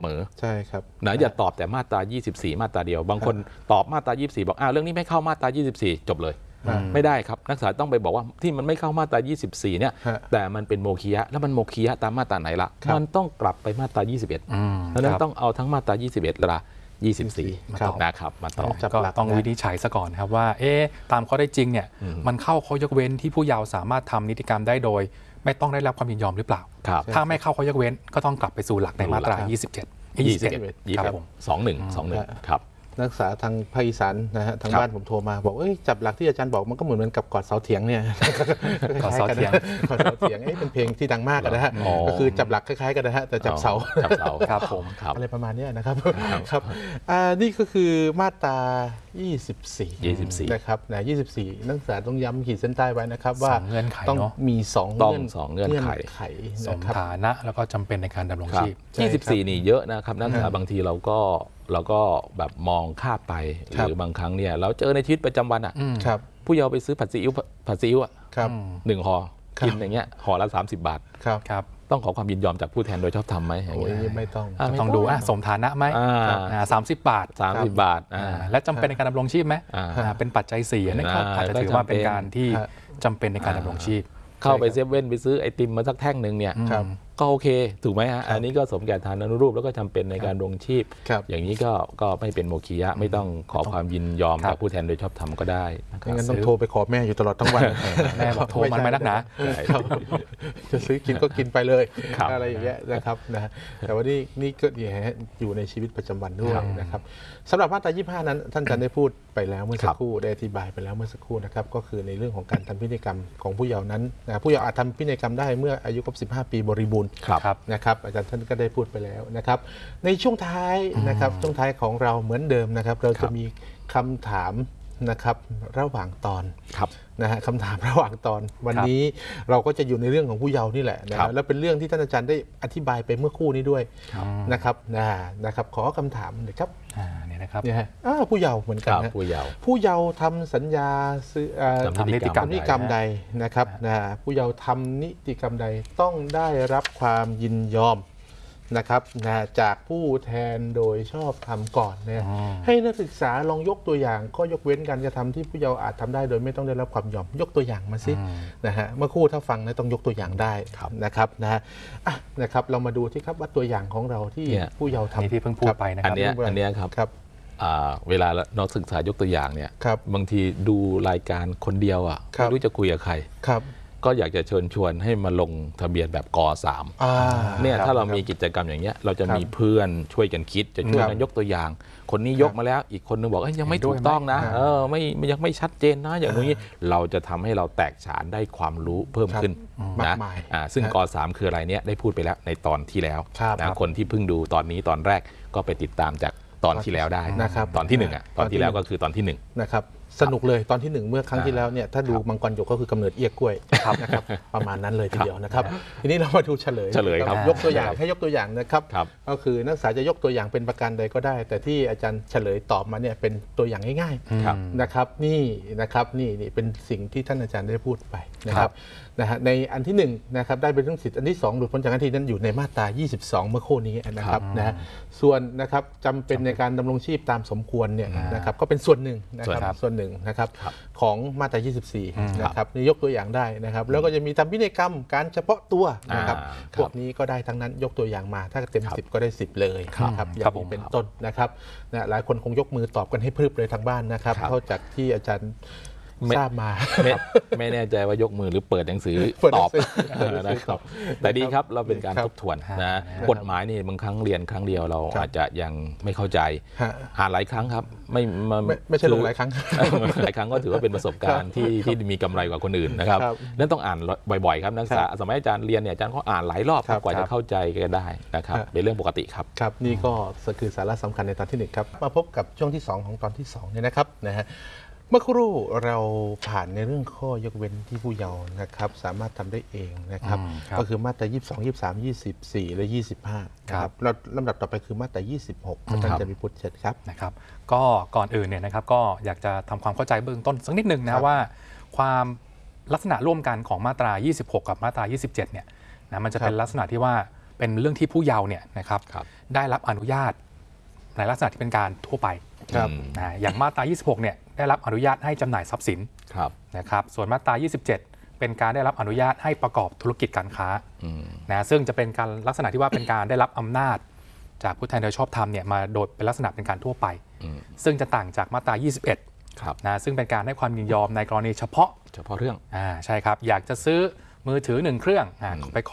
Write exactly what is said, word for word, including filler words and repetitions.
เสมอใช่ครับนะอย่าตอบแต่มาตรายี่สิบสี่มาตราเดียวบางคนตอบมาตรายี่สิบสี่บอกอ้าวเรื่องนี้ไม่เข้ามาตรายี่สิบสี่จบเลยไม่ได้ครับนักศึกษาต้องไปบอกว่าที่มันไม่เข้ามาตรายี่สิบสี่เนี่ยแต่มันเป็นโมฆะแล้วมันโมฆะตามมาตราไหนล่ะมันต้องกลับไปมาตรายี่สิบเอ็ดดังนั้นต้องเอาทั้งมาตรายี่สิบเอ็ดและยี่สิบสี่นะครับมาต่อก็ต้องวินิจฉัยซะก่อนครับว่าเอ๊ะตามข้อได้จริงเนี่ยมันเข้าข้อยกเว้นที่ผู้เยาว์สามารถทำนิติกรรมได้โดยไม่ต้องได้รับความยินยอมหรือเปล่าถ้าไม่เข้าข้อยกเว้นก็ต้องกลับไปสู่หลักในมาตรายี่สิบเจ็ดยี่สิบเอ็ดครับผมสองหนึ่ง สองหนึ่งครับนักศึกษาทางภาคอีสานนะฮะทางบ้านผมโทรมาบอกเอ้ยจับหลักที่อาจารย์บอกมันก็เหมือนเหมือนกับกอดเสาเถียงเนี่ยกอดเสาเถียงกอดเสาเถียงเอ้เป็นเพลงที่ดังมากนะฮะก็คือจับหลักคล้ายๆกันนะฮะแต่จับเสาจับเสาครับผมอะไรประมาณนี้นะครับครับนี่ก็คือมาตรายี่สิบสี่นะครับนะยี่สิบสี่นักศึกษาต้องย้ำขีดเส้นใต้ไว้นะครับว่าต้องมีสองเงื่อนไขสมฐานะแล้วก็จำเป็นในการดำรงชีพยี่สิบสี่นี่เยอะนะครับนักศึกษาบางทีเราก็เราก็แบบมองข้ามไปหรือบางครั้งเนี่ยเราเจอในชีวิตประจำวันอ่ะผู้เยาว์ไปซื้อผัดซีอิ๊วผัดซีอิ๊วอ่ะหนึ่งห่อกินอย่างเงี้ยห่อละสามสิบบาทครับต้องขอความยินยอมจากผู้แทนโดยชอบธรรมไหมโอ้ยไม่ต้องต้องดูอ่ะสมฐานะไหมสามสิบบาทสามสิบบาทและจำเป็นในการดำรงชีพไหมเป็นปัจจัยสี่นะครับอาจจะถือว่าเป็นการที่จำเป็นในการดำรงชีพเข้าไปเซเว่นไปซื้อไอติมมาสักแท่งหนึ่งเนี่ยก็โอเคถูกไหมฮะอันนี้ก็สมแก่ฐานานุรูปแล้วก็จำเป็นในการดำรงชีพอย่างนี้ก็ก็ไม่เป็นโมฆะไม่ต้องขอความยินยอมจากผู้แทนโดยชอบธรรมก็ได้ไม่งั้นต้องโทรไปขอแม่อยู่ตลอดทั้งวันแม่บอกโทรมันไม่นักหนาจะซื้อกินก็กินไปเลยอะไรอย่างเงี้ยนะครับนะแต่ว่านี่นี่ก็อยู่ในชีวิตประจำวันด้วยนะครับสำหรับมาตรายี่สิบห้านั้นท่านอาจารย์ได้พูดไปแล้วเมื่อสักครู่ได้อธิบายไปแล้วเมื่อสักครู่นะครับก็คือในเรื่องของการทำพินัยกรรมของผู้เยาว์นั้นผู้เยาว์อาจทำพินัยกรรมได้เมื่ออายุครบสิบห้าปีบริบูรณ์นะครับอาจารย์ท่านก็ได้พูดไปแล้วนะครับในช่วงท้ายนะครับช่วงท้ายของเราเหมือนเดิมนะครับเราจะมีคำถามนะครับระหว่างตอนนะฮะคำถามระหว่างตอนวันนี้เราก็จะอยู่ในเรื่องของผู้เยาว์นี่แหละนะแล้วเป็นเรื่องที่ท่านอาจารย์ได้อธิบายไปเมื่อคู่นี้ด้วยนะครับนะครับขอคำถามหน่อยครับนี่นะครับเนี่ยผู้เยาว์เหมือนกันนะผู้เยาว์ผู้เยาว์ทำสัญญาซื้อทำนิติกรรมนิติกรรมใดนะครับนะผู้เยาว์ทำนิติกรรมใดต้องได้รับความยินยอมนะครับนะจากผู้แทนโดยชอบธรรมก่อนเนี่ยให้นักศึกษาลองยกตัวอย่างข้อยกเว้นการกระทำที่ผู้เยาว์อาจทำได้โดยไม่ต้องได้รับความยอมยกตัวอย่างมาสินะฮะเมื่อคู่ถ้าฟังนะต้องยกตัวอย่างได้นะครับนะฮะนะครับเรามาดูที่ครับว่าตัวอย่างของเราที่ผู้เยาว์ทำที่เพิ่งพูดไปนะครับอันนี้อันนี้ครับครับเวลานักศึกษายกตัวอย่างเนี่ยบางทีดูรายการคนเดียวอ่ะไม่รู้จะคุยกับใครก็อยากจะเชิญชวนให้มาลงทะเบียนแบบก สาม เนี่ยถ้าเรามีกิจกรรมอย่างเงี้ยเราจะมีเพื่อนช่วยกันคิดจะช่วยกันยกตัวอย่างคนนี้ยกมาแล้วอีกคนนึงบอกยังไม่ถูกต้องนะเออไม่ยังไม่ชัดเจนนะอย่างนี้เราจะทำให้เราแตกฉานได้ความรู้เพิ่มขึ้นนะซึ่งก สาม คืออะไรเนี่ยได้พูดไปแล้วในตอนที่แล้วนะคนที่เพิ่งดูตอนนี้ตอนแรกก็ไปติดตามจากตอนที่แล้วได้นะครับตอนที่หนึ่งอ่ะตอนที่แล้วก็คือตอนที่หนึ่งนะครับสนุกเลยตอนที่หนึ่งเมื่อครั้งที่แล้วเนี่ยถ้าดูมังกรหยกก็คือกำเนิดเอี้ยกล้วยนะครับประมาณนั้นเลยทีเดียวนะครับทีนี้เรามาดูเฉลยเฉลยครับยกตัวอย่างให้ยกตัวอย่างนะครับก็คือนักศึกษาจะยกตัวอย่างเป็นประการใดก็ได้แต่ที่อาจารย์เฉลยตอบมาเนี่ยเป็นตัวอย่างง่ายๆนะครับนี่นะครับนี่นี่เป็นสิ่งที่ท่านอาจารย์ได้พูดไปนะครับนะฮะในอันที่หนึ่งนะครับได้เป็นเรื่องสิทธิ์อันที่สองหลุดพ้นจากหน้าที่นั้นอยู่ในมาตรายี่สิบสองเมื่อโค้นี้นะครับนะฮะส่วนนะครับจำเป็นในการดำรงชีพตามสมควรเนี่ยนะครับก็เป็นส่วนหนึ่งนะครับส่วนหนึ่งนะครับของมาตรายี่สิบสี่นะครับนี่ยกตัวอย่างได้นะครับแล้วก็จะมีทำพินัยกรรมการเฉพาะตัวนะครับพวกนี้ก็ได้ทั้งนั้นยกตัวอย่างมาถ้าเต็มสิบก็ได้สิบเลยนะครับอย่างนี้เป็นต้นนะครับนะหลายคนคงยกมือตอบกันให้พรึบเลยทางบ้านนะครับเท่าจากที่อาจารย์ทราบมาไม่ไม่แน่ใจว่ายกมือหรือเปิดหนังสือตอบนะครับแต่ดีครับเราเป็นการทบทวนนะกฎหมายนี่บางครั้งเรียนครั้งเดียวเราอาจจะยังไม่เข้าใจอ่านหลายครั้งครับไม่ไม่ใช่ลงหลายครั้งหลายครั้งก็ถือว่าเป็นประสบการณ์ที่ที่มีกำไรกว่าคนอื่นนะครับนั่นต้องอ่านบ่อยๆครับนักศึกษาสมัยอาจารย์เรียนเนี่ยอาจารย์เขาอ่านหลายรอบกว่าจะเข้าใจกันได้นะครับเป็นเรื่องปกติครับครับนี่ก็คือสาระสำคัญในตอนที่หนึ่งครับมาพบกับช่วงที่สองของตอนที่สองเนี่ยนะครับนะฮะเมื่อครู่เราผ่านในเรื่องข้อยกเว้นที่ผู้เยาว์นะครับสามารถทำได้เองนะครับก็คือมาตรายี่สิบสอง ยี่สิบสาม ยี่สิบสี่และยี่สิบห้าครับแล้วลำดับต่อไปคือมาตรายี่สิบหกท่านจะมีพุทธเชิญครับนะครับก็ก่อนอื่นเนี่ยนะครับก็อยากจะทำความเข้าใจเบื้องต้นสักนิดนึงนะว่าความลักษณะร่วมกันของมาตรายี่สิบหกกับมาตรายี่สิบเจ็ดเนี่ยนะมันจะเป็นลักษณะที่ว่าเเป็นเรื่องที่ผู้เยาว์เนี่ยนะครับได้รับอนุญาตในลักษณะที่เป็นการทั่วไปนะอย่างมาตรายี่สิบหกเนี่ยได้รับอนุญาตให้จำหน่ายทรัพย์สินนะครับส่วนมาตรายี่สิบเจ็ดเป็นการได้รับอนุญาตให้ประกอบธุรกิจการค้านะซึ่งจะเป็นการลักษณะที่ว่าเป็นการได้รับอำนาจจากผู้แทนโดยชอบธรรมเนี่ยมาโดยเป็นลักษณะเป็นการทั่วไปซึ่งจะต่างจากมาตรายี่สิบเอ็ดนะซึ่งเป็นการให้ความยินยอมในกรณีเฉพาะเฉพาะเรื่องอ่าใช่ครับอยากจะซื้อมือถือหนึ่งเครื่องอ่าไป